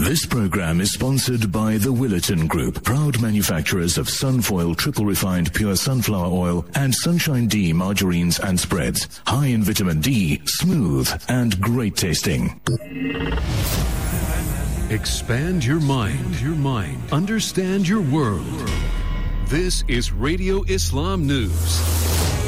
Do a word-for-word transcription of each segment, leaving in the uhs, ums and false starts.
This program is sponsored by the Willerton Group, proud manufacturers of Sunfoil triple refined pure sunflower oil and Sunshine D margarines and spreads. High in vitamin D, smooth and great tasting. Expand your mind, your mind. Understand your world. This is Radio Islam News.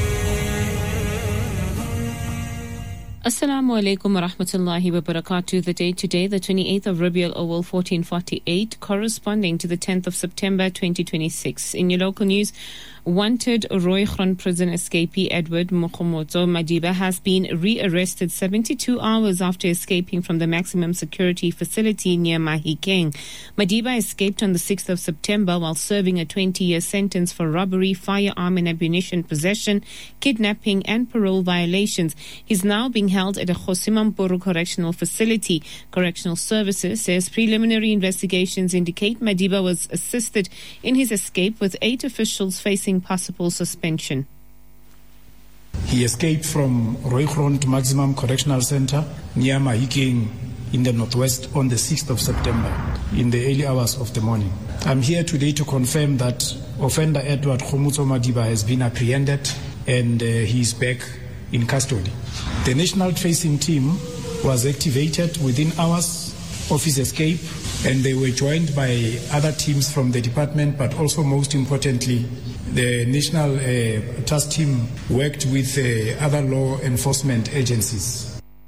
Assalamu alaikum wa rahmatullahi wa barakatuh. The date today, the twenty-eighth of Rabiul Awal fourteen forty-eight, corresponding to the tenth of September twenty twenty-six. In your local news, wanted Rooigrond prison escapee Edward Mokomoto Madiba has been rearrested seventy-two hours after escaping from the maximum security facility near Mahikeng. Madiba escaped on the sixth of September while serving a twenty-year sentence for robbery, firearm and ammunition possession, kidnapping and parole violations. He's now being held at a Khosimampuru Correctional Facility. Correctional Services says preliminary investigations indicate Madiba was assisted in his escape, with eight officials facing possible suspension. He escaped from Rooigrond Maximum Correctional Center near Mahikeng in the northwest on the sixth of September in the early hours of the morning. I'm here today to confirm that offender Edward Khomuto Madiba has been apprehended and uh, he is back in custody. The national tracing team was activated within hours of his escape, and they were joined by other teams from the department, but also most importantly, the national uh, task team worked with uh, other law enforcement agencies.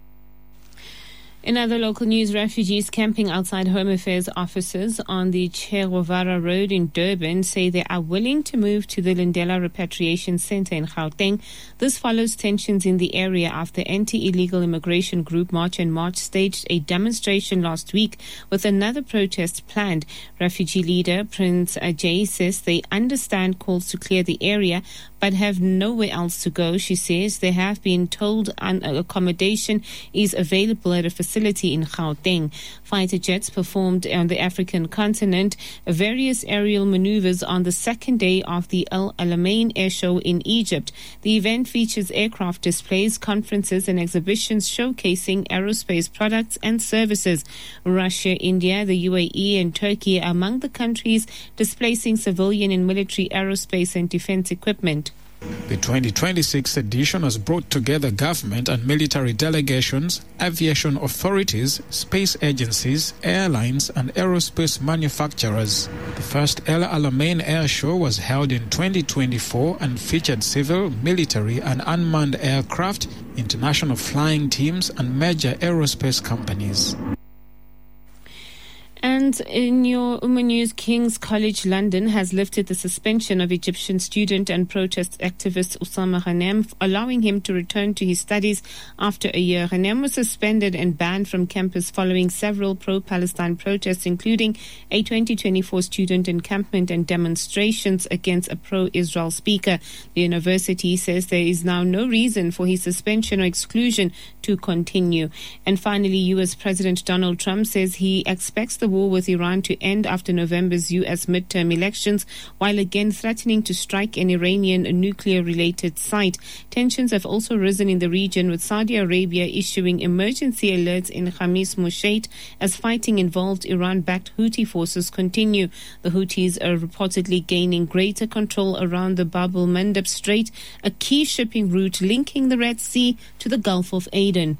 In other local news, refugees camping outside Home Affairs offices on the Che Guevara Road in Durban say they are willing to move to the Lindela Repatriation Center in Gauteng. This follows tensions in the area after anti-illegal immigration group March and March staged a demonstration last week with another protest planned. Refugee leader Prince Ajay says they understand calls to clear the area but have nowhere else to go. She says they have been told an accommodation is available at a facility in Gauteng. Fighter jets performed on the African continent various aerial maneuvers on the second day of the El Alamein Air Show in Egypt. The event features aircraft displays, conferences and exhibitions showcasing aerospace products and services. Russia, India, the U A E and Turkey are among the countries displacing civilian and military aerospace and defense equipment. The twenty twenty-six edition has brought together government and military delegations, aviation authorities, space agencies, airlines and aerospace manufacturers. The first El Alamein Air Show was held in twenty twenty-four and featured civil, military and unmanned aircraft, international flying teams and major aerospace companies. And in your Umma News, King's College London has lifted the suspension of Egyptian student and protest activist Osama Ghanem, allowing him to return to his studies after a year. Ghanem was suspended and banned from campus following several pro-Palestine protests, including a twenty twenty-four student encampment and demonstrations against a pro-Israel speaker. The university says there is now no reason for his suspension or exclusion to continue. And finally, U S President Donald Trump says he expects the war with Iran to end after November's U S midterm elections, while again threatening to strike an Iranian nuclear-related site. Tensions have also risen in the region, with Saudi Arabia issuing emergency alerts in Khamis Musheit as fighting involved Iran-backed Houthi forces continue. The Houthis are reportedly gaining greater control around the Bab el-Mandeb Strait, a key shipping route linking the Red Sea to the Gulf of Aden.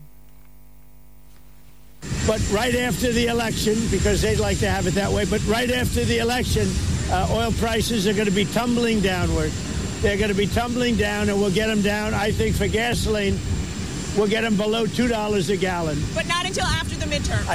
But right after the election, because they'd like to have it that way, but right after the election, uh, oil prices are going to be tumbling downward. They're going to be tumbling down, and we'll get them down, I think, for gasoline, we'll get them below two dollars a gallon. But not until after the midterm.